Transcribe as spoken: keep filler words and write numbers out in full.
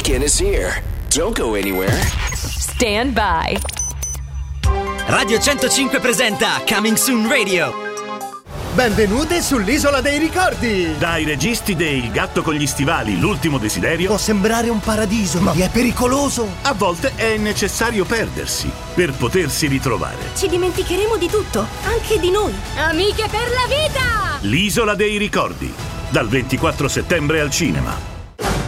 weekend is here. Don't go anywhere. Stand by. Radio centocinque presenta Coming Soon Radio. Benvenute sull'Isola dei Ricordi! Dai registi de Il gatto con gli stivali, l'ultimo desiderio. Può sembrare un paradiso, ma è pericoloso! A volte è necessario perdersi per potersi ritrovare. Ci dimenticheremo di tutto, anche di noi. Amiche per la vita! L'Isola dei Ricordi, dal ventiquattro settembre al cinema.